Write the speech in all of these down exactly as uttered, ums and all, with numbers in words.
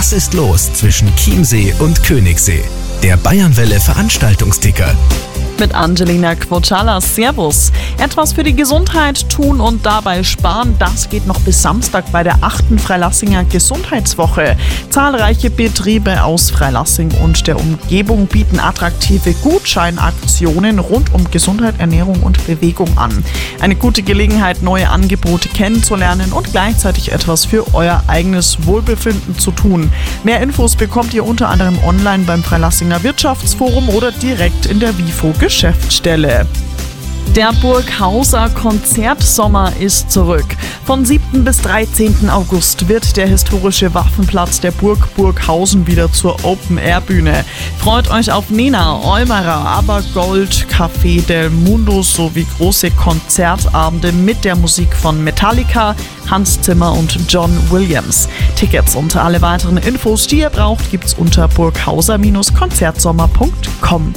Was ist los zwischen Chiemsee und Königssee? Der Bayernwelle Veranstaltungsticker. Mit Angelina Quochala. Servus. Etwas für die Gesundheit tun und dabei sparen, das geht noch bis Samstag bei der achten Freilassinger Gesundheitswoche. Zahlreiche Betriebe aus Freilassing und der Umgebung bieten attraktive Gutscheinaktionen rund um Gesundheit, Ernährung und Bewegung an. Eine gute Gelegenheit, neue Angebote kennenzulernen und gleichzeitig etwas für euer eigenes Wohlbefinden zu tun. Mehr Infos bekommt ihr unter anderem online beim Freilassinger Wirtschaftsforum oder direkt in der WIFO Geschäftsstelle. Der Burghauser Konzertsommer ist zurück. Von siebten bis dreizehnten August wird der historische Waffenplatz der Burg Burghausen wieder zur Open-Air-Bühne. Freut euch auf Nena, Eumerer, Abergold, Café del Mundo sowie große Konzertabende mit der Musik von Metallica, Hans Zimmer und John Williams. Tickets und alle weiteren Infos, die ihr braucht, gibt's unter burghauser Konzertsommer punkt com.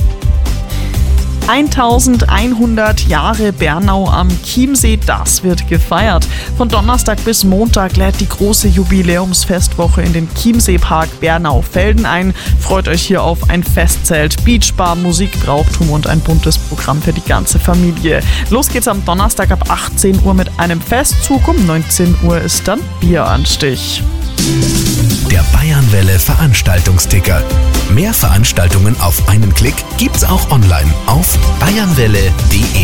eintausendeinhundert Jahre Bernau am Chiemsee, das wird gefeiert. Von Donnerstag bis Montag lädt die große Jubiläumsfestwoche in den Chiemseepark Bernau-Velden ein. Freut euch hier auf ein Festzelt, Beachbar, Musik, Brauchtum und ein buntes Programm für die ganze Familie. Los geht's am Donnerstag ab achtzehn Uhr mit einem Festzug. Um neunzehn Uhr ist dann Bieranstich. Der Bayernwelle Veranstaltungsticker. Mehr Veranstaltungen auf einen Klick gibt's auch online auf bayernwelle punkt de.